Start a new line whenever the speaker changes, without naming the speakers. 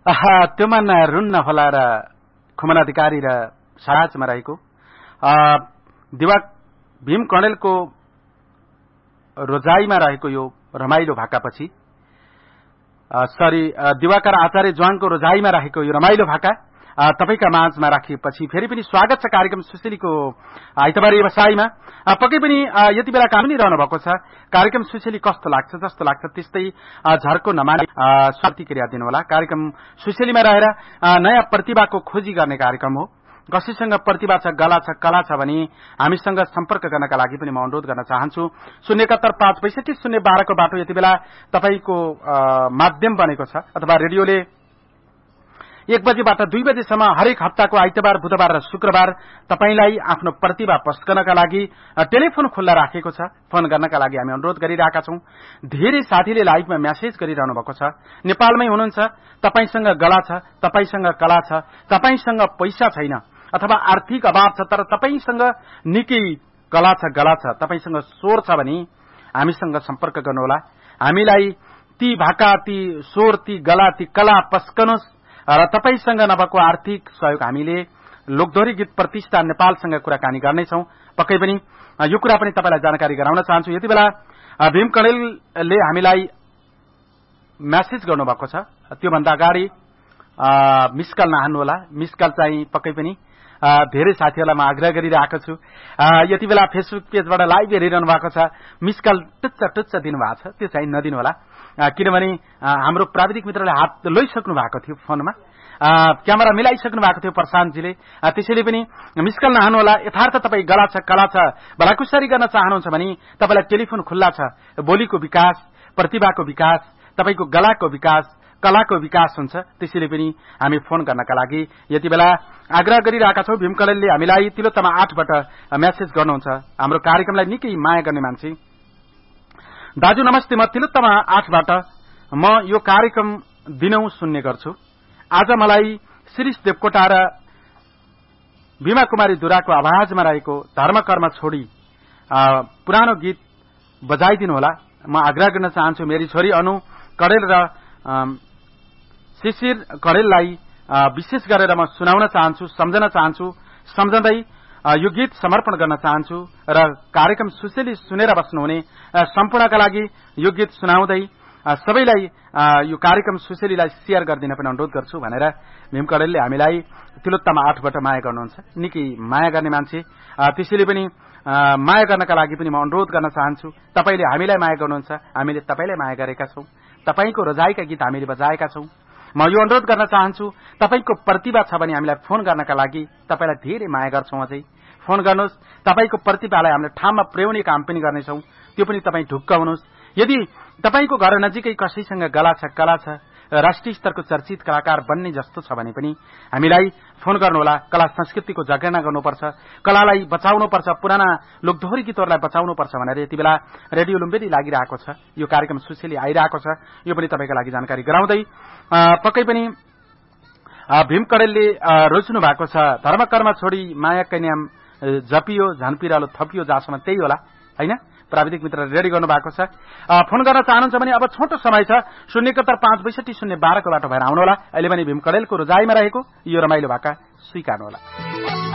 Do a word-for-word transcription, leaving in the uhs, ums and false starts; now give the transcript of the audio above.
आहा त्यो मन रुन्न होला र खुमन अधिकारी र साराजमा रहेको दिवा भीम कणेलको रोजाईमा रहेको यो रमाइलो भाकापछि सरी दिवाकर आचार्य ज्वाङको रोजाईमा रहेको यो रमाइलो भाका तपाईका माझमा राखिएपछि फेरि पनि स्वागत छ कार्यक्रम सुशीलीको आइतबार व्यवसायमा। पक्कै पनि यति बेला कामी रहनु भएको छ। कार्यक्रम सुशीली कस्तो लाग्छ जस्तो लाग्छ त्यस्तै झर्को नमाने प्रतिक्रिया दिनु होला। कार्यक्रम सुशीलीमा रहेर नयाँ प्रतिभाको खोजी गर्ने कार्यक्रम हो। कसैसँग प्रतिभा छ, गला छ, कला छ भने हामीसँग सम्पर्क गर्नका लागि पनि म अनुरोध गर्न चाहन्छु। शून्य एकहत्तर पाँच पैसठी शून्य बाह्रको बाटो यति बेला तपाईको माध्यम बनेको छ अथवा रेडियोले एक बजेबाट दुई बजेसम्म हरेक हप्ताको आइतबार, बुधबार र शुक्रबार तपाईलाई आफ्नो प्रतिभा पोस्ट गर्नका लागि टेलिफोन खुल्ला राखेको छ। फोन गर्नका लागि हामी अनुरोध गरिरहेका छौं। धेरै साथीले लाइभमा मेसेज गरिरहनु भएको छ। नेपालमै हुनुहुन्छ, तपाईसँग गला छ, तपाईसँग कला छ, तपाईसँग पैसा छैन अथवा आर्थिक अभाव छ तर तपाईसँग निकै कला छ, गला छ, तपाईसँग स्वर छ भने हामीसँग सम्पर्क गर्नुहोला। हामीलाई ती भाका, ती स्वर, ती गला, ती कला पस्कनुहोस् र तपाईसँग नभएको आर्थिक सहयोग हामीले लोकदोहोरी गीत प्रतिष्ठान नेपालसँग कुराकानी गर्नेछौं। पक्कै पनि यो कुरा पनि तपाईलाई जानकारी गराउन चाहन्छु। यति बेला भीम कणेलले हामीलाई मेसेज गर्नुभएको छ। त्योभन्दा अगाडि मिसकल नहान्नु होला। मिसकल चाहिँ पक्कै पनि धेरै साथीहरूलाई म आग्रह गरिरहेको छु। यति बेला फेसबुक पेजबाट लाइभ हेरिरहनु भएको छ, मिसकल टुच्च टुच्च दिनुभएको छ, त्यो चाहिँ नदिनु होला। किनभने हाम्रो प्राविधिक मित्रले हात लैसक्नु भएको थियो, फोनमा क्यामेरा मिलाइसक्नु भएको थियो प्रशान्तजीले। त्यसैले पनि मिसकल नहान्नु होला। यथार्थ तपाईँ गला छ, कला छ, भलाकुसारी गर्न चाहनुहुन्छ भने तपाईलाई टेलिफोन खुल्ला छ। बोलीको विकास, प्रतिभाको विकास, तपाईको गलाको विकास, कलाको विकास हुन्छ। त्यसैले पनि हामी फोन गर्नका लागि यति बेला आग्रह गरिरहेका छौं। भीम कणेलले हामीलाई तिलोत्तमा आठबाट मेसेज गर्नुहुन्छ। हाम्रो कार्यक्रमलाई निकै माया गर्ने मान्छे। दाजु नमस्ते, म तिलोत्तमा आठबाट म यो कार्यक्रम दिनौं सुन्ने गर्छु। आज मलाई शिरीष देवकोटा र भीमा कुमारी दुराको आवाजमा रहेको धर्म कर्म छोडी पुरानो गीत बजाइदिनु होला। म आग्रह गर्न चाहन्छु मेरी छोरी अनु कणेल र शिशिर कणेललाई विशेष गरेर म सुनाउन चाहन्छु, सम्झन चाहन्छु। सम्झँदै यो गीत समर्पण गर्न चाहन्छु र कार्यक्रम सुशीली सुनेर बस्नुहुने सम्पूर्णका लागि यो गीत सुनाउँदै सबैलाई यो कार्यक्रम सुशीलीलाई शेयर गरिदिन पनि अनुरोध गर्छु भनेर भीम कणेलले हामीलाई तिलोत्तमा आठबाट माया गर्नुहुन्छ। निकै माया गर्ने मान्छे। त्यसैले पनि माया गर्नका लागि पनि म अनुरोध गर्न चाहन्छु। तपाईले हामीलाई माया गर्नुहुन्छ, हामीले तपाईलाई माया गरेका छौं। तपाईको रोजाइका गीत हामीले बजाएका छौं। म यो अनुरोध गर्न चाहन्छु, तपाईको प्रतिभा छ भने हामीलाई फोन गर्नका लागि तपाईलाई धेरै माया गर्छौं। अझै फोन गर्नुहोस्। तपाईको प्रतिभालाई हामीले ठाउँमा पुर्याउने काम पनि गर्नेछौं। त्यो पनि तपाईँ ढुक्क हुनुहोस्। यदि तपाईको घर नजिकै कसैसँग गला छ, कला छ, राष्ट्रिय स्तरको चर्चित कलाकार बन्ने जस्तो छ भने पनि हामीलाई फोन गर्नुहोला। कला संस्कृतिको जगेर्ना गर्नुपर्छ, कलालाई बचाउनुपर्छ, पुराना लोकदोहोरी गीतहरूलाई बचाउनुपर्छ भनेर यति बेला रेडियो लुम्बिनी लागिरहेको छ। यो कार्यक्रम सुशीली आइरहेको छ। यो पनि तपाईका लागि जानकारी गराउँदै पक्कै पनि भीम कणेलले रोज्नु भएको छ, धर्म कर्म छोडी माया कैन्याम जपियो, झन्पिरालो थपियो, जहाँसम्म त्यही होला हैन। प्राविधिक मित्र रेडी गर्नु भएको छ। फोन गर्न चाहनुहुन्छ भने अब छोटो समय छ। शून्य एकहत्तर पाँच बैसठी शून्य बाह्रको बाटो भएर आउनुहोला। अहिले पनि भीम कणेलको रोजाइमा रहेको यो रमाइलो भाका स्वीकार्नुहोला।